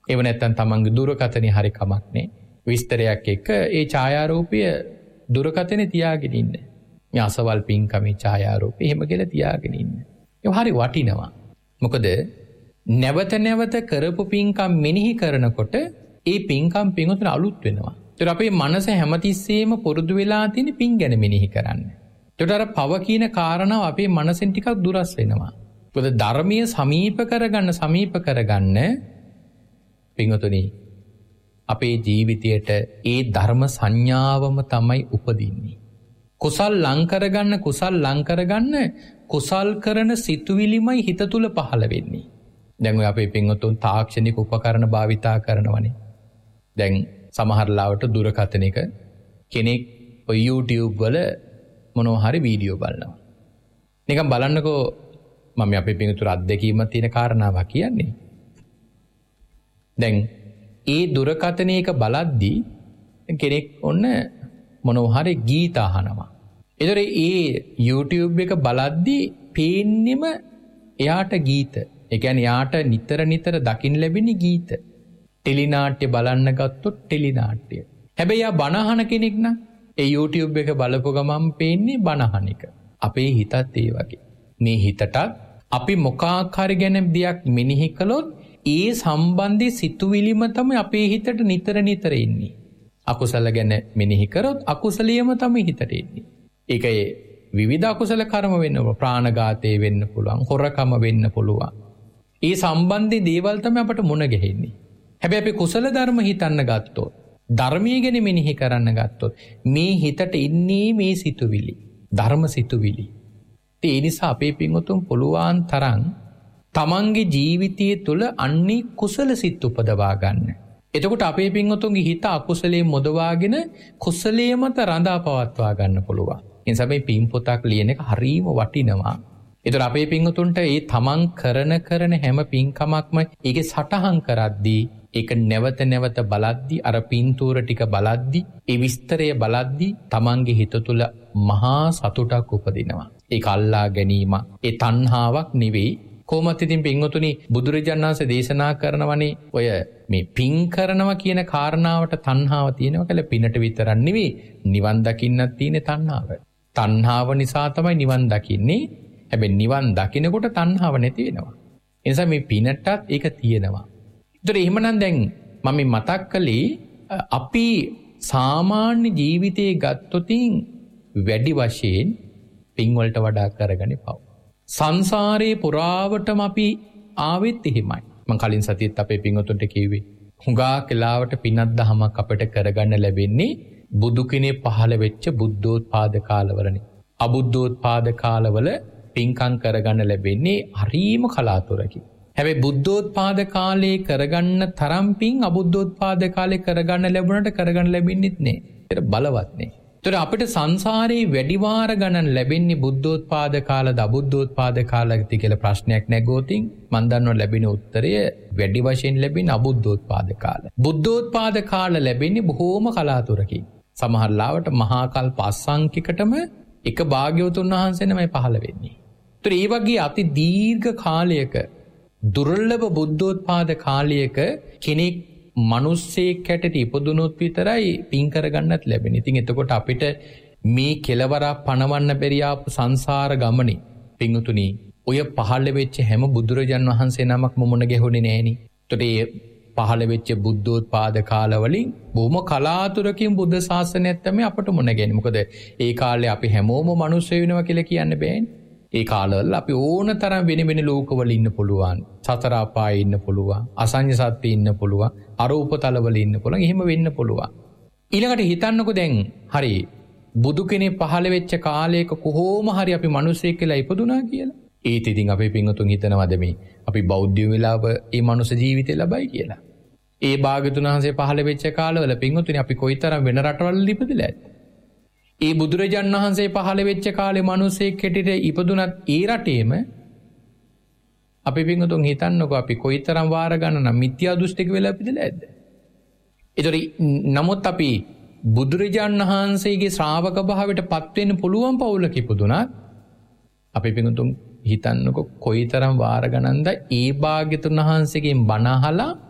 එව නැත්තම් තමන්ගේ දුරකථනයේ හරි කමක් නේ. විස්තරයක් එක්ක ඒ ඡායාරූපය දුරකථනයේ තියාගෙන ඉන්න. මේ අසවල් පින්කමේ ඡායාරූපය එහෙම කියලා තියාගෙන ඉන්න. ඒක හරි වටිනවා. මොකද නැවත නැවත කරපු පින්කම් මෙනෙහි කරනකොට ඒ පින්කම් පින්වතුන් අලුත් වෙනවා. ඒතර අපේ මනස හැමතිස්සෙම පුරුදු වෙලා තියෙන පින් ගැන මෙනෙහි කරන්න. ඒතර අර පව කියන කාරණාව අපේ මනසෙන් ටිකක් දුරස් වෙනවා. මොකද ධර්මීය සමීප කරගන්න පින්වතුනි අපේ ජීවිතයට ඒ ධර්ම සංඥාවම තමයි උපදින්නේ. කුසල් ලං කරගන්න කුසල් කරන සිතුවිලිමයි හිත තුල පහළ වෙන්නේ. දැන් ඔය අපේ පින්වතුන් තාක්ෂණික උපකරණ භාවිතා කරනවනේ. දැන් සමහර ලාවට දුරකථනයක කෙනෙක් ඔය YouTube වල මොනවා හරි වීඩියෝ බලනවා. නිකන් බලන්නකෝ මම අපේ පින්වතුන් අත්දැකීම තියෙන කාරණාවක් කියන්නේ. දැන් ඒ දුරකථනයක බලද්දී කෙනෙක් ඔන්න මොනවා හරි ගීත අහනවා. ඒතර ඒ YouTube එක බලද්දී පේන්නෙම එයාට ගීත. ඒ කියන්නේ යාට නිතර දකින්න ලැබෙන ගීත. ටෙලිනාට්‍ය බලන්න ගත්තොත් ටෙලිනාට්‍ය. හැබැයි යා බණ අහන කෙනෙක් නම් ඒ YouTube එක බලපුව ගමන් පේන්නේ බණ අහන එක. අපේ හිතත් ඒ වගේ. මේ හිතට අපි මොකක් හරි ගැන දෙයක් මෙනෙහි කළොත් ඒ සම්බන්ධී සිතුවිලිම තමයි අපේ හිතට නිතර එන්නේ. අකුසල ගැන මෙනෙහි කරොත් අකුසලියම තමයි හිතට එන්නේ. ඒකේ විවිධ අකුසල කර්ම වෙන්න පුළුවන්. ප්‍රාණඝාතය වෙන්න පුළුවන්, හොරකම වෙන්න පුළුවන්. ඒ සම්බන්ධී දේවල් තමයි අපට මුණ ගැහෙන්නේ. හැබැයි අපි කුසල ධර්ම හිතන්න ගත්තොත්, ධර්මයේ ගැන මෙනෙහි කරන්න ගත්තොත් මේ හිතට ඉන්නේ මේ සිතුවිලි, ධර්ම සිතුවිලි. ඒ නිසා අපේ පින්වතුන් පුළුවන් තරම් තමන්ගේ ජීවිතය තුළ අන්නේ කුසල සිත් උපදවා ගන්න. එතකොට අපේ පින්වතුන්ගේ හිත අකුසලයේ මොදවාගෙන කුසලයේ මත රඳා පවත්වා ගන්න පුළුවන්. ඒ නිසා මේ පින් පොතක් ලියන එක හරීම වටිනවා. ඒතර අපේ පින්වතුන්ට ඒ තමන් කරන හැම පින්කමක්ම ඒකේ සටහන් කරද්දී, ඒක නැවත බලද්දී, අර පින්තූර ටික බලද්දී, ඒ විස්තරය බලද්දී තමන්ගේ හිත තුළ මහා සතුටක් උපදිනවා. ඒක අල්ලා ගැනීම, ඒ තණ්හාවක් නෙවෙයි. කොහොමත් ඉතින් පින්වතුනි බුදුරජාණන් වහන්සේ දේශනා කරනවනේ ඔය මේ පින් කරනවා කියන කාරණාවට තණ්හාව තියෙනවා කියලා. පිනට විතරක් නෙවෙයි නිවන් දකින්නත් තියෙන තණ්හාව. තණ්හාව නිසා තමයි නිවන් දකින්නේ. හැබැයි නිවන් දකින්නකොට තණ්හාව නැති වෙනවා. ඒ නිසා මේ පිනටත් ඒක තියෙනවා. ඒතර එහෙමනම් දැන් මම මතක් කළේ අපි සාමාන්‍ය ජීවිතයේ ගත්තොතින් වැඩි වශයෙන් පින් වලට වඩා කරගන්නේ පව්. සංසාරේ පුරාවටම අපි ආවෙත් එහෙමයි. මම කලින් සතියේත් අපේ පින්වතුන්ට කිව්වේ හුඟා කාලවට පිනක් දහමක් අපිට කරගන්න ලැබෙන්නේ බුදු කෙනේ පහළ වෙච්ච බුද්ධෝත්පාද කාලවලනේ. අබුද්ධෝත්පාද කාලවල පින්කම් කරගන්න ලැබෙන්නේ හරීම කලාතුරකින්. හැබැයි බුද්ධෝත්පාද කාලේ කරගන්න තරම් පින් අබුද්ධෝත්පාද කාලේ කරගන්න ලැබුණට කරගන්න ලැබෙන්නේත් නෑ. ඒක බලවත් නෑ. ඒතර අපිට සංසාරේ වැඩි වාර ගණන් ලැබෙන්නේ බුද්ධෝත්පාද කාලද අබුද්ධෝත්පාද කාලද කියලා ප්‍රශ්නයක් නැගොතින් මම දන්නව ලැබෙන උත්තරය වැඩි වශයෙන් ලැබෙන අබුද්ධෝත්පාද කාල. බුද්ධෝත්පාද කාල ලැබෙන්නේ බොහෝම කලාතුරකින්. සමහර ලාවට මහා කල්ප අසංඛිකටම එක භාග්‍යවතුන් වහන්සේ නමයි පහළ වෙන්නේ. ඒතර ඒ වගේ අති දීර්ඝ කාලයක දුර්ලභ බුද්ධෝත්පාද කාලයක කෙනෙක් මිනිස්සෙක් හැටියට ඉපදුනොත් විතරයි පින් කරගන්නත් ලැබෙන්නේ. ඉතින් එතකොට අපිට මේ කෙලවරක් පණවන්න බැරි ආපු සංසාර ගමනේ පින්තුණි ඔය පහළ වෙච්ච හැම බුදුරජාන් වහන්සේ නමක්ම මුණ ගැහුනේ නෑනේ. එතකොට මේ පහළ වෙච්ච බුද්ධෝත්පාද කාලවලින් බොහොම කලාතුරකින් බුද්ධ ශාසනයත් තමයි අපට මුණ ගැහෙන්නේ. මොකද ඒ කාලේ අපි හැමෝම මිනිස්සු වෙනවා කියලා කියන්න බෑනේ. ඒ කාලවල අපි ඕන තරම් වෙන ලෝකවල ඉන්න පුළුවන්. සතර අපායේ ඉන්න පුළුවන්. අසඤ්ඤ සත්ත්වේ ඉන්න පුළුවන්. අරූපතලවල ඉන්න පුළුවන්. එහෙම වෙන්න පුළුවන්. ඊළඟට හිතන්නකෝ දැන් හරි බුදු කෙනෙක් පහළ වෙච්ච කාලයක කොහොම හරි අපි මිනිස්සෙක් කියලා ඉපදුනා කියලා. ඒත් ඉතින් අපේ පින්වතුන් හිතනවාද මේ අපි බෞද්ධ වෙලාව මේ මනුස්ස ජීවිතය ලබයි කියලා. ඒ භාග්‍යතුන් වහන්සේ පහළ වෙච්ච කාලවල පින්වතුනි අපි කොයිතරම් වෙන රටවල ඉපදෙලා ඇද්ද? ඒ බුදුරජාණන් වහන්සේ පහළ වෙච්ච කාලේ මිනිස්සෙක් හැටියට ඉපදුනත් ඒ රටේම අපි පින්වතුන් හිතන්නකෝ අපි කොයිතරම් වාර ගණන මිත්‍යා දෘෂ්ටික වෙලා ඉපදෙලා ඇද්ද? ඒතර නමුත් අපි බුදුරජාණන් වහන්සේගේ ශ්‍රාවක භාවයට පත් වෙන්න පුළුවන් පවුලක ඉපදුනත් අපි පින්වතුන් හිතන්නකෝ කොයිතරම් වාර ගණන්ද ඒ භාග්‍යතුන් වහන්සේගෙන් බණ අහලා